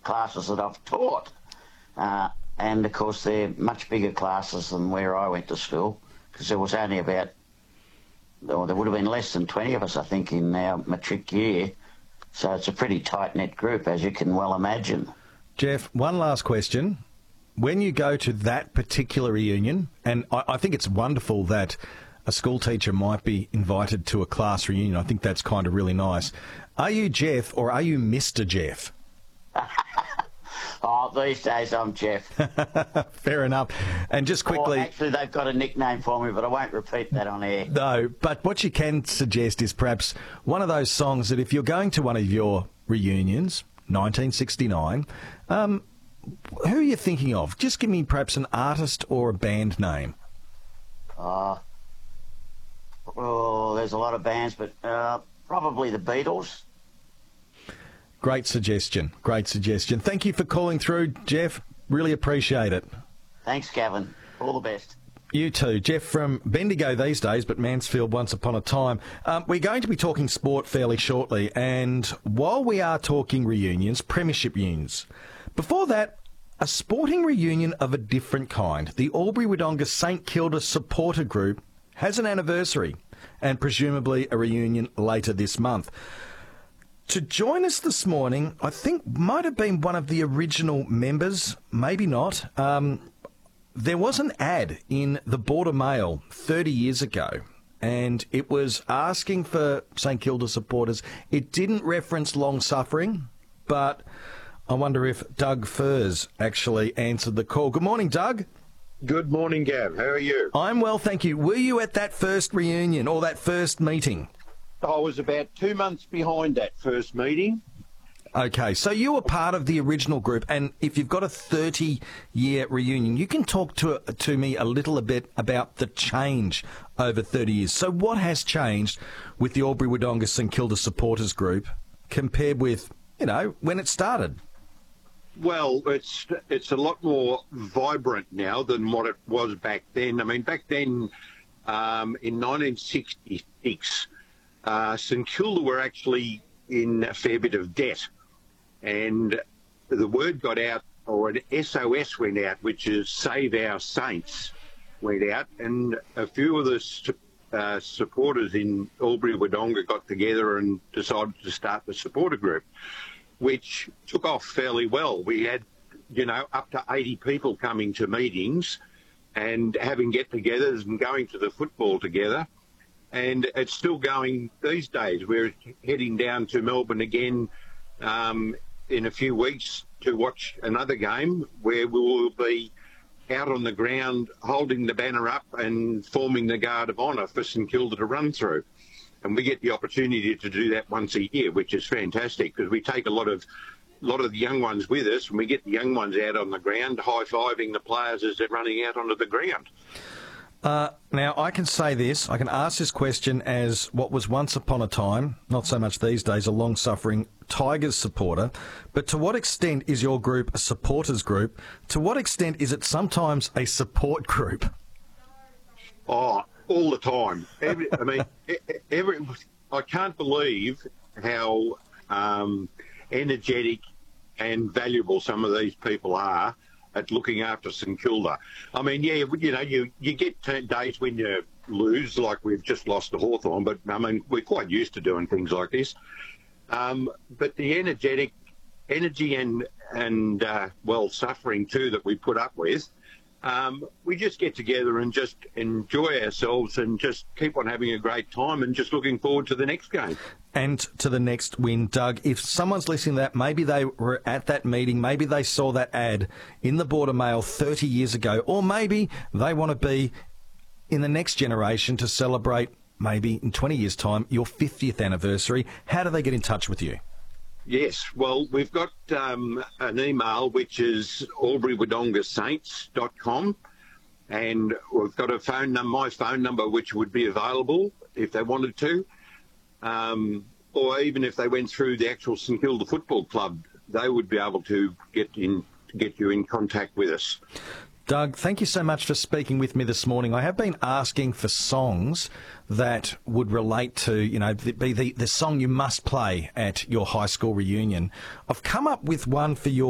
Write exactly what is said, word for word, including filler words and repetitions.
classes that I've taught. Uh, and, of course, they're much bigger classes than where I went to school, because there was only about, or there would have been less than twenty of us, I think, in our matric year. So it's a pretty tight-knit group, as you can well imagine. Jeff, one last question. When you go to that particular reunion, and I, I think it's wonderful that a school teacher might be invited to a class reunion. I think that's kind of really nice. Are you Jeff or are you Mister Jeff? Oh, these days I'm Jeff. Fair enough. And just quickly... Well, actually, they've got a nickname for me, but I won't repeat that on air. No, but what you can suggest is perhaps one of those songs that if you're going to one of your reunions, nineteen sixty-nine, um, who are you thinking of? Just give me perhaps an artist or a band name. Uh, oh, there's a lot of bands, but uh, probably the Beatles. Great suggestion. Great suggestion. Thank you for calling through, Jeff. Really appreciate it. Thanks, Gavin. All the best. You too. Jeff from Bendigo these days, but Mansfield once upon a time. Um, we're going to be talking sport fairly shortly, and while we are talking reunions, premiership reunions, before that, a sporting reunion of a different kind. The Albury-Wodonga St Kilda supporter group has an anniversary, and presumably a reunion later this month. To join us this morning, I think might have been one of the original members, maybe not. Um, there was an ad in the Border Mail thirty years ago, and it was asking for St Kilda supporters. It didn't reference long suffering, but I wonder if Doug Furs actually answered the call. Good morning, Doug. Good morning, Gav. How are you? I'm well, thank you. Were you at that first reunion or that first meeting? I was about two months behind that first meeting. Okay, so you were part of the original group, and if you've got a thirty-year reunion, you can talk to to me a little bit about the change over thirty years. So what has changed with the Albury-Wodonga St Kilda supporters group compared with, you know, when it started? Well, it's it's a lot more vibrant now than what it was back then. I mean, back then, um, in nineteen sixty-six, uh, St Kilda were actually in a fair bit of debt. And the word got out, or an S O S went out, which is Save Our Saints, went out. And a few of the su- uh, supporters in Albury-Wodonga got together and decided to start the supporter group, which took off fairly well. We had, you know, up to eighty people coming to meetings and having get-togethers and going to the football together. And it's still going these days. We're heading down to Melbourne again um, in a few weeks to watch another game where we will be out on the ground holding the banner up and forming the guard of honour for St Kilda to run through. And we get the opportunity to do that once a year, which is fantastic because we take a lot of a lot of the young ones with us and we get the young ones out on the ground high-fiving the players as they're running out onto the ground. Uh, now, I can say this, I can ask this question as what was once upon a time, not so much these days, a long-suffering Tigers supporter, but to what extent is your group a supporters group? To what extent is it sometimes a support group? Oh, all the time. Every, I mean, every, I can't believe how um, energetic and valuable some of these people are at looking after St Kilda. I mean, yeah, you know, you, you get days when you lose, like we've just lost to Hawthorn, but, I mean, we're quite used to doing things like this. Um, but the energetic energy and, and uh, well, suffering too that we put up with, um, we just get together and just enjoy ourselves and just keep on having a great time and just looking forward to the next game. And to the next win, Doug. If someone's listening to that, maybe they were at that meeting, maybe they saw that ad in the Border Mail thirty years ago, or maybe they want to be in the next generation to celebrate, maybe in twenty years' time, your fiftieth anniversary. How do they get in touch with you? Yes, well, we've got um, an email which is albury wodonga saints dot com, and we've got a phone number, my phone number, which would be available if they wanted to, um, or even if they went through the actual St Kilda Football Club, they would be able to get in get you in contact with us. Doug, thank you so much for speaking with me this morning. I have been asking for songs that would relate to, you know, be the, the song you must play at your high school reunion. I've come up with one for your